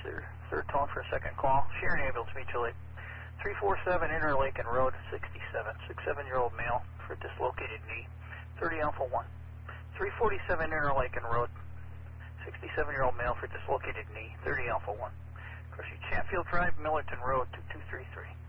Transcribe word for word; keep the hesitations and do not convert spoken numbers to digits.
Third, third tone for a second call. Sharon able to meet you late. three forty-seven Interlaken Road, sixty-seven. six-seven-year-old male for dislocated knee. thirty Alpha one. three forty-seven Interlaken Road, sixty-seven-year-old male for dislocated knee. thirty Alpha one. Crushy Chatfield Drive, Millerton Road, two two three three.